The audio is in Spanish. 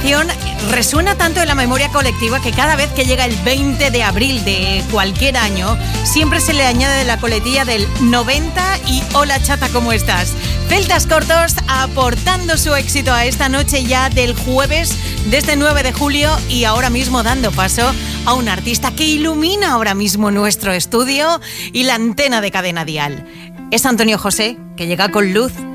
canción resuena tanto en la memoria colectiva que cada vez que llega el 20 de abril de cualquier año, siempre se le añade la coletilla del 90 y hola chata, ¿cómo estás? Celtas Cortos aportando su éxito a esta noche ya del jueves de este 9 de julio y ahora mismo dando paso a un artista que ilumina ahora mismo nuestro estudio y la antena de Cadena Dial. Es Antonio José, que llega con luz